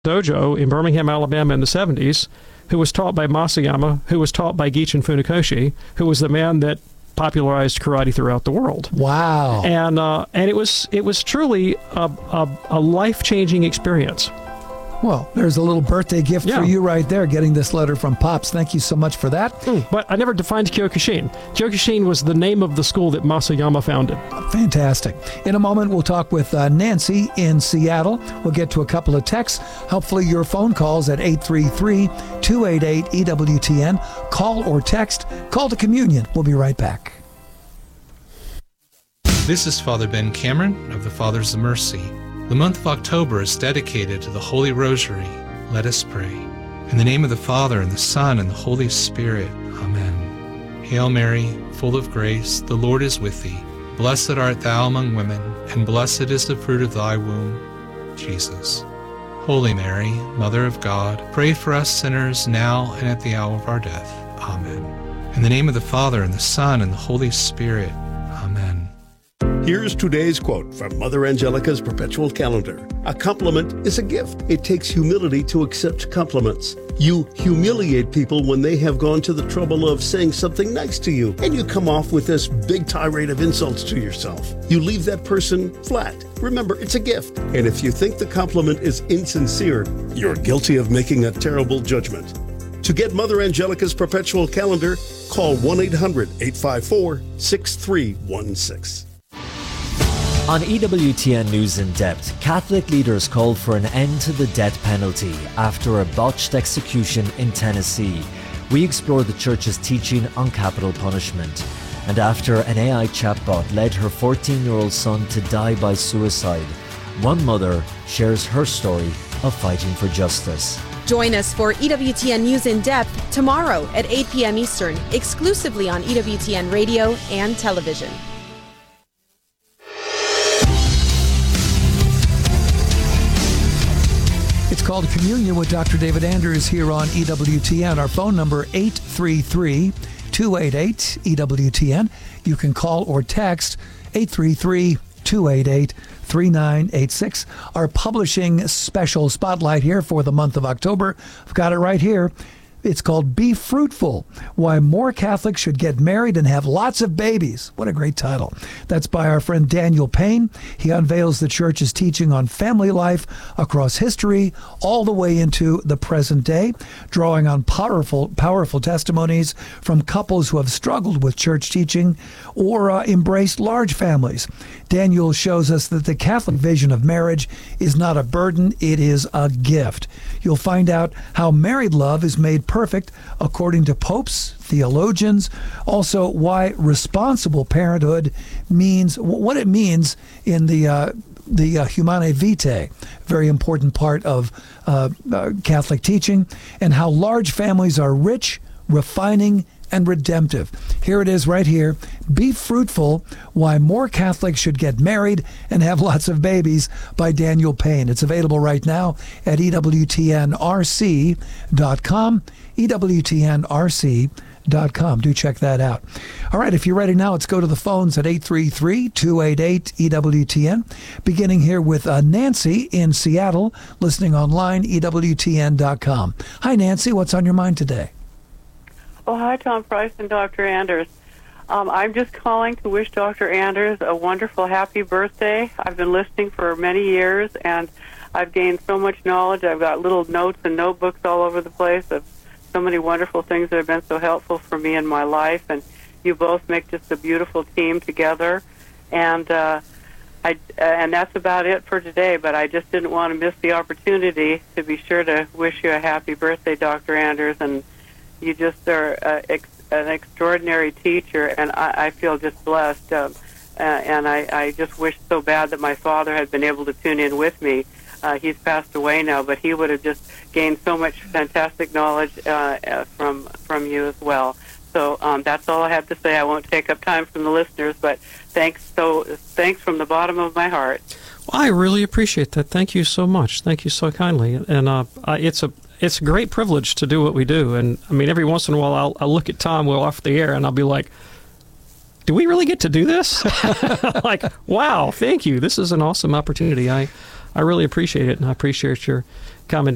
dojo in Birmingham, Alabama in the 70s, who was taught by Masayama, who was taught by Gichin Funakoshi, who was the man that popularized karate throughout the world. Wow. And it was truly a life-changing experience. Well, there's a little birthday gift for you right there, getting this letter from Pops. Thank you so much for that. But I never defined Kyokushin. Kyokushin was the name of the school that Masayama founded. Fantastic. In a moment, we'll talk with Nancy in Seattle. We'll get to a couple of texts. Hopefully your phone calls at 833-288-EWTN. Call or text. Call to communion. We'll be right back. This is Father Ben Cameron of the Fathers of Mercy. The month of October is dedicated to the Holy Rosary. Let us pray. In the name of the Father, and the Son, and the Holy Spirit. Amen. Hail Mary, full of grace, the Lord is with thee. Blessed art thou among women, and blessed is the fruit of thy womb, Jesus. Holy Mary, Mother of God, pray for us sinners now and at the hour of our death. Amen. In the name of the Father, and the Son, and the Holy Spirit. Amen. Here's today's quote from Mother Angelica's Perpetual Calendar. A compliment is a gift. It takes humility to accept compliments. You humiliate people when they have gone to the trouble of saying something nice to you, and you come off with this big tirade of insults to yourself. You leave that person flat. Remember, it's a gift. And if you think the compliment is insincere, you're guilty of making a terrible judgment. To get Mother Angelica's Perpetual Calendar, call 1-800-854-6316. On EWTN News in Depth, Catholic leaders called for an end to the death penalty after a botched execution in Tennessee. We explore the Church's teaching on capital punishment. And after an AI chatbot led her 14-year-old son to die by suicide, one mother shares her story of fighting for justice. Join us for EWTN News in Depth tomorrow at 8 p.m. Eastern, exclusively on EWTN Radio and Television. It's called Communion with Dr. David Anders here on EWTN. Our phone number, 833-288-EWTN. You can call or text 833-288-3986. Our publishing special spotlight here for the month of October. I've got it right here. It's called Be Fruitful, Why More Catholics Should Get Married and Have Lots of Babies. What a great title. That's by our friend Daniel Payne. He unveils the Church's teaching on family life across history, all the way into the present day, drawing on powerful testimonies from couples who have struggled with church teaching or embraced large families. Daniel shows us that the Catholic vision of marriage is not a burden, it is a gift. You'll find out how married love is made perfect according to popes, theologians, also why responsible parenthood means, what it means in the Humanae Vitae, very important part of Catholic teaching, and how large families are rich, refining, and redemptive. Here it is right here. Be Fruitful, Why More Catholics Should Get Married and Have Lots of Babies by Daniel Payne. It's available right now at EWTNRC.com, EWTNRC.com. Do check that out. All right, if you're ready now, let's go to the phones at 833-288-EWTN. Beginning here with Nancy in Seattle, listening online, EWTN.com. Hi, Nancy. What's on your mind today? Oh, hi, Tom Price and Dr. Anders. I'm just calling to wish Dr. Anders a wonderful, happy birthday. I've been listening for many years, and I've gained so much knowledge. I've got little notes and notebooks all over the place of so many wonderful things that have been so helpful for me in my life, and you both make just a beautiful team together. And and that's about it for today, but I just didn't want to miss the opportunity to be sure to wish you a happy birthday, Dr. Anders, and you just are an extraordinary teacher, and I feel just blessed. And I just wish so bad that my father had been able to tune in with me. He's passed away now, but he would have just gained so much fantastic knowledge from you as well. So that's all I have to say. I won't take up time from the listeners, but thanks from the bottom of my heart. Well, I really appreciate that. Thank you so much. Thank you so kindly. And it's a great privilege to do what we do. And I mean, every once in a while, I'll look at Tom while off the air, and I'll be like, do we really get to do this? Like, wow, thank you. This is an awesome opportunity. I really appreciate it, and I appreciate your comment.